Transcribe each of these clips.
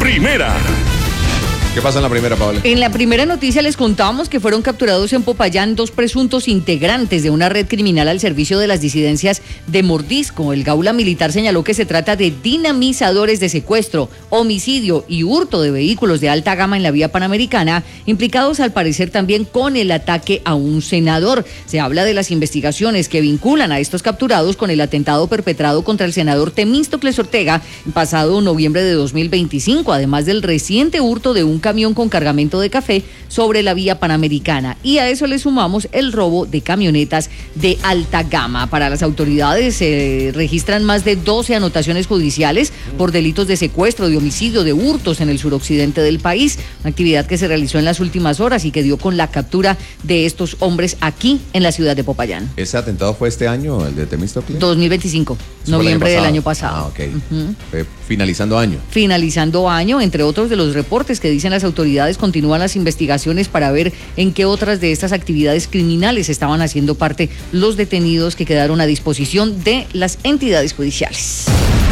primera. ¿Qué pasa en la primera, Paola? En la primera noticia les contamos que fueron capturados en Popayán 2 presuntos integrantes de una red criminal al servicio de las disidencias de Mordisco. El Gaula Militar señaló que se trata de dinamizadores de secuestro, homicidio y hurto de vehículos de alta gama en la vía panamericana, implicados al parecer también con el ataque a un senador. Se habla de las investigaciones que vinculan a estos capturados con el atentado perpetrado contra el senador Temístocles Ortega el pasado noviembre de 2025, además del reciente hurto de un camión con cargamento de café sobre la vía panamericana. Y a eso le sumamos el robo de camionetas de alta gama. Para las autoridades se registran más de 12 anotaciones judiciales por delitos de secuestro, de homicidio, de hurtos en el suroccidente del país, una actividad que se realizó en las últimas horas y que dio con la captura de estos hombres aquí en la ciudad de Popayán. ¿Ese atentado fue este año, el de Temístocles? 2025, noviembre del año pasado. Ah, ok. Finalizando año. Finalizando año, entre otros de los reportes que dicen las autoridades, continúan las investigaciones para ver en qué otras de estas actividades criminales estaban haciendo parte los detenidos que quedaron a disposición de las entidades judiciales.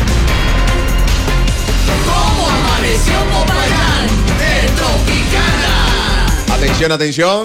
¿Cómo amaneció Popayán de Tropicana? Atención, atención.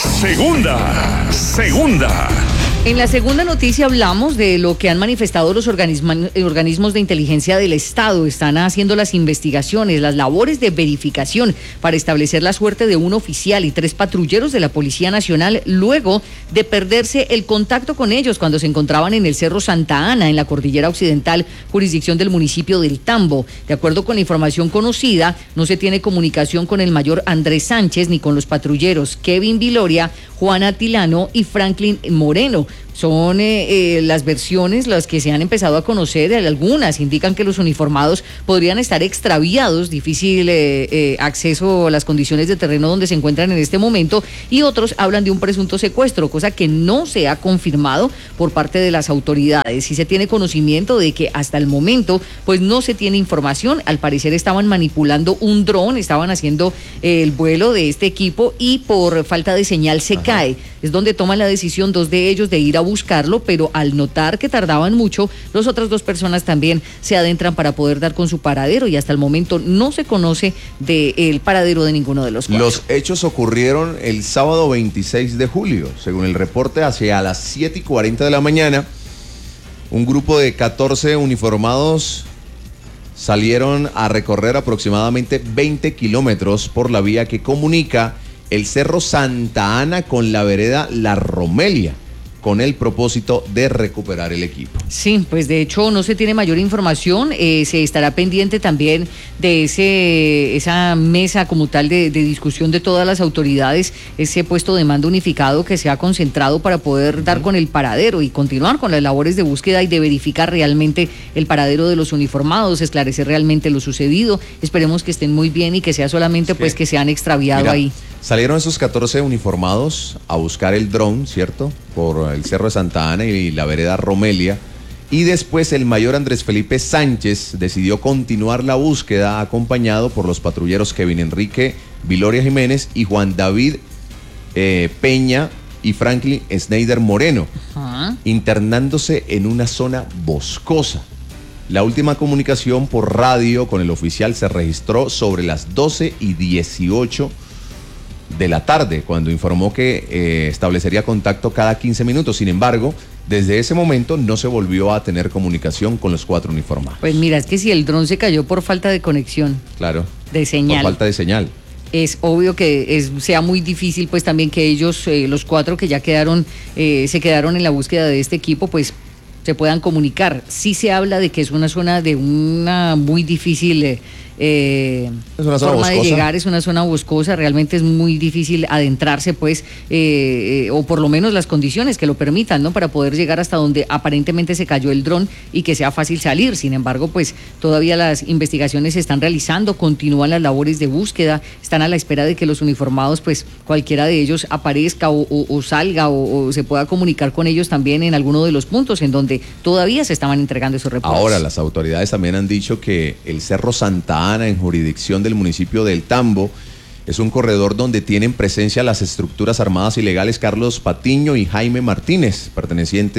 Segunda. En la segunda noticia hablamos de lo que han manifestado los organismos de inteligencia del Estado. Están haciendo las investigaciones, las labores de verificación para establecer la suerte de un oficial y 3 patrulleros de la Policía Nacional luego de perderse el contacto con ellos cuando se encontraban en el Cerro Santa Ana, en la Cordillera Occidental, jurisdicción del municipio del Tambo. De acuerdo con la información conocida, no se tiene comunicación con el mayor Andrés Sánchez ni con los patrulleros Kevin Viloria, Juan Atilano y Franklin Moreno. Son las versiones las que se han empezado a conocer. Algunas indican que los uniformados podrían estar extraviados, difícil acceso a las condiciones de terreno donde se encuentran en este momento, y otros hablan de un presunto secuestro, cosa que no se ha confirmado por parte de las autoridades. Sí se tiene conocimiento de que hasta el momento pues no se tiene información. Al parecer estaban manipulando un dron, estaban haciendo el vuelo de este equipo y por falta de señal se cae. Es donde toman la decisión 2 de ellos de ir a buscarlo, pero al notar que tardaban mucho, las otras 2 personas también se adentran para poder dar con su paradero, y hasta el momento no se conoce del paradero de ninguno de los 4. Los hechos ocurrieron el sábado 26 de julio. Según el reporte, hacia las 7:40 de la mañana, un grupo de 14 uniformados salieron a recorrer aproximadamente 20 kilómetros por la vía que comunica el Cerro Santa Ana con la vereda La Romelia, con el propósito de recuperar el equipo. Sí, pues de hecho no se tiene mayor información. Se estará pendiente también de esa mesa como tal de discusión de todas las autoridades, ese puesto de mando unificado que se ha concentrado para poder dar con el paradero y continuar con las labores de búsqueda y de verificar realmente el paradero de los uniformados, esclarecer realmente lo sucedido. Esperemos que estén muy bien y que sea solamente pues que se han extraviado ahí. Salieron esos 14 uniformados a buscar el dron, ¿cierto?, por el Cerro de Santa Ana y la vereda Romelia, y después el mayor Andrés Felipe Sánchez decidió continuar la búsqueda acompañado por los patrulleros Kevin Enrique Viloria Jiménez y Juan David Peña y Franklin Schneider Moreno, internándose en una zona boscosa. La última comunicación por radio con el oficial se registró sobre las 12:18 de la tarde, cuando informó que establecería contacto cada 15 minutos. Sin embargo, desde ese momento no se volvió a tener comunicación con los 4 uniformados. Pues mira, es que si el dron se cayó por falta de conexión. Claro. De señal. Por falta de señal. Es obvio que sea muy difícil pues también que ellos, los 4 que ya se quedaron en la búsqueda de este equipo, pues se puedan comunicar. Sí se habla de que es una zona de una muy difícil es una zona forma boscosa. de llegar, es una zona boscosa, realmente es muy difícil adentrarse pues, o por lo menos las condiciones que lo permitan, ¿no?, para poder llegar hasta donde aparentemente se cayó el dron y que sea fácil salir. Sin embargo, pues todavía las investigaciones se están realizando, continúan las labores de búsqueda, están a la espera de que los uniformados, pues cualquiera de ellos aparezca o salga o se pueda comunicar con ellos también en alguno de los puntos en donde todavía se estaban entregando esos reportes. Ahora, las autoridades también han dicho que el Cerro Santa Ana, en jurisdicción del municipio del Tambo, es un corredor donde tienen presencia las estructuras armadas ilegales Carlos Patiño y Jaime Martínez, pertenecientes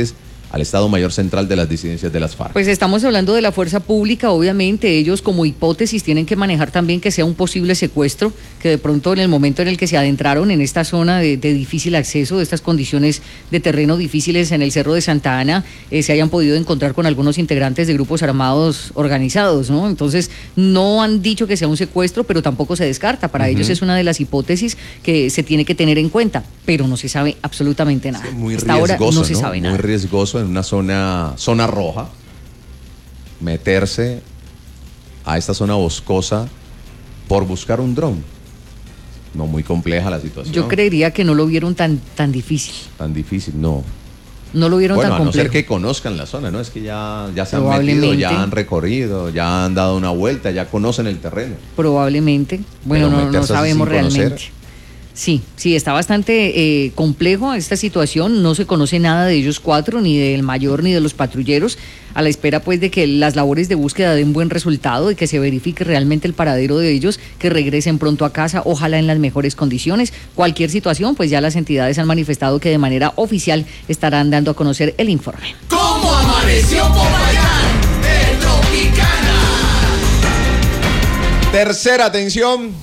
al Estado Mayor Central de las Disidencias de las FARC. Pues estamos hablando de la fuerza pública, obviamente ellos como hipótesis tienen que manejar también que sea un posible secuestro, que de pronto en el momento en el que se adentraron en esta zona de difícil acceso, de estas condiciones de terreno difíciles en el Cerro de Santa Ana, se hayan podido encontrar con algunos integrantes de grupos armados organizados, ¿no? Entonces no han dicho que sea un secuestro, pero tampoco se descarta. Para ellos es una de las hipótesis que se tiene que tener en cuenta, pero no se sabe absolutamente nada. Es muy Hasta riesgoso, ahora no se sabe nada. Muy riesgoso en una zona roja, meterse a esta zona boscosa por buscar un dron. No, muy compleja la situación. Yo creería que no lo vieron tan difícil. Tan difícil, no. No lo vieron Bueno, tan a no complejo. ser que conozcan la zona, ¿no? Es que ya se han metido, ya han recorrido, ya han dado una vuelta, ya conocen el terreno. Probablemente. Bueno, Pero no meterse así sabemos sin conocer. realmente. Sí, está bastante complejo esta situación. No se conoce nada de ellos cuatro, ni del mayor ni de los patrulleros, a la espera pues de que las labores de búsqueda den buen resultado, de que se verifique realmente el paradero de ellos, que regresen pronto a casa, ojalá en las mejores condiciones. Cualquier situación, pues ya las entidades han manifestado que de manera oficial estarán dando a conocer el informe. ¿Cómo amaneció Popayán? De Tropicana. Tercera atención.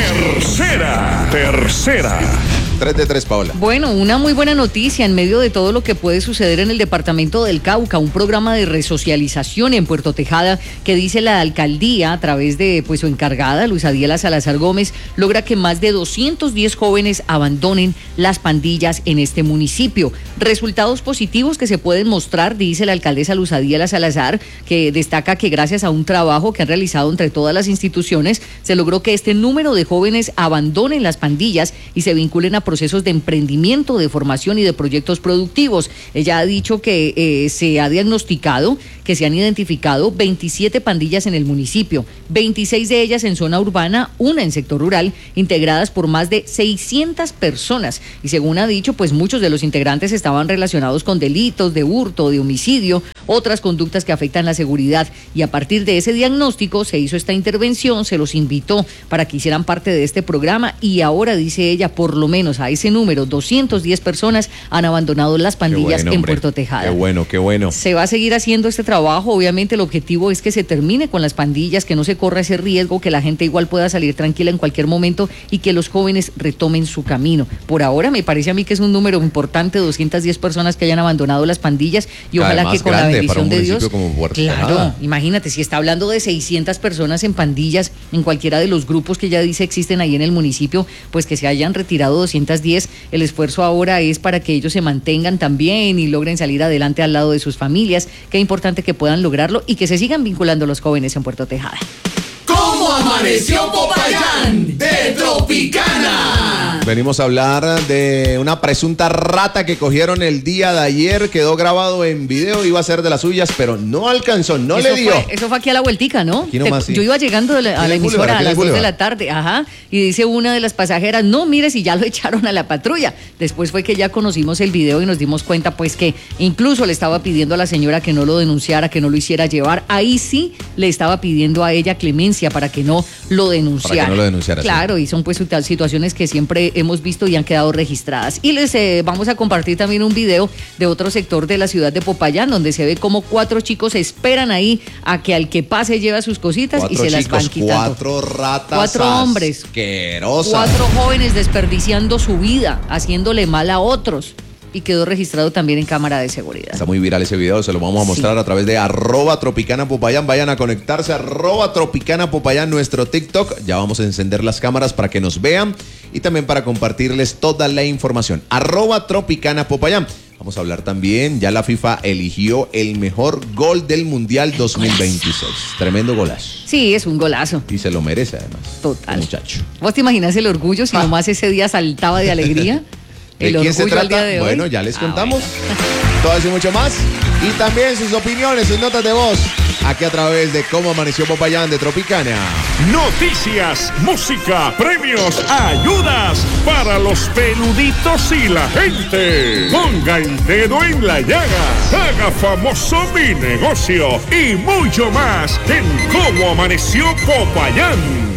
Tercera. 3 de 3, Paola. Bueno, una muy buena noticia en medio de todo lo que puede suceder en el departamento del Cauca, un programa de resocialización en Puerto Tejada que dice la alcaldía a través de pues su encargada, Luisa Diela Salazar Gómez, logra que más de 210 jóvenes abandonen las pandillas en este municipio. Resultados positivos que se pueden mostrar, dice la alcaldesa Luisa Diela Salazar, que destaca que gracias a un trabajo que han realizado entre todas las instituciones, se logró que este número de jóvenes abandonen las pandillas y se vinculen a procesos de emprendimiento, de formación y de proyectos productivos. Ella ha dicho que se ha diagnosticado, que se han identificado 27 pandillas en el municipio, 26 de ellas en zona urbana, una en sector rural, integradas por más de 600 personas. Y según ha dicho, pues muchos de los integrantes estaban relacionados con delitos de hurto, de homicidio, otras conductas que afectan la seguridad. Y a partir de ese diagnóstico se hizo esta intervención, se los invitó para que hicieran parte de este programa y ahora, dice ella, por lo menos a ese número, 210 personas han abandonado las pandillas en Puerto Tejada. Qué bueno. Se va a seguir haciendo este trabajo. Obviamente el objetivo es que se termine con las pandillas, que no se corra ese riesgo, que la gente igual pueda salir tranquila en cualquier momento y que los jóvenes retomen su camino. Por ahora me parece a mí que es un número importante, 210 personas que hayan abandonado las pandillas y ojalá además que con la bendición de Dios. Como Puerto Claro, Tejada. imagínate, si está hablando de 600 personas en pandillas, en cualquiera de los grupos que ya dice existen ahí en el municipio, pues que se hayan retirado 210, el esfuerzo ahora es para que ellos se mantengan también y logren salir adelante al lado de sus familias. Qué importante que puedan lograrlo y que se sigan vinculando los jóvenes en Puerto Tejada. ¿Cómo amaneció Popayán? De Tropicana. Venimos a hablar de una presunta rata que cogieron el día de ayer, quedó grabado en video, iba a ser de las suyas, pero no alcanzó, no le dio. Eso fue aquí a la vueltica, ¿no? Aquí nomás, sí. Yo iba llegando a la emisora a las 2 de la tarde, y dice una de las pasajeras, no, mire si ya lo echaron a la patrulla. Después fue que ya conocimos el video y nos dimos cuenta pues que incluso le estaba pidiendo a la señora que no lo denunciara, que no lo hiciera llevar. Ahí sí le estaba pidiendo a ella clemencia para que no lo denunciara. Para que no lo denunciara. Claro, sí. Y son pues situaciones que siempre hemos visto y han quedado registradas. Y les vamos a compartir también un video de otro sector de la ciudad de Popayán, donde se ve como 4 chicos esperan ahí a que al que pase lleva sus cositas y se las van quitando. 4 ratas 4 hombres. Asquerosas. 4 jóvenes desperdiciando su vida, haciéndole mal a otros. Y quedó registrado también en cámara de seguridad. Está muy viral ese video, se lo vamos a mostrar a través de @Tropicana Popayán. Vayan a conectarse a @Tropicana Popayán, nuestro TikTok. Ya vamos a encender las cámaras para que nos vean y también para compartirles toda la información. @Tropicana Popayán. Vamos a hablar también, ya la FIFA eligió el mejor gol del Mundial 2026. Tremendo golazo. Sí, es un golazo. Y se lo merece además. Total. El muchacho. ¿Vos te imaginas el orgullo si nomás ese día saltaba de alegría? ¿De quién se trata? Al día de hoy. Bueno, ya les contamos. Todo eso y mucho más. Y también sus opiniones, sus notas de voz. Aquí a través de Cómo Amaneció Popayán de Tropicana. Noticias, música, premios, ayudas para los peluditos y la gente. Ponga el dedo en la llaga. Haga famoso mi negocio. Y mucho más en Cómo Amaneció Popayán.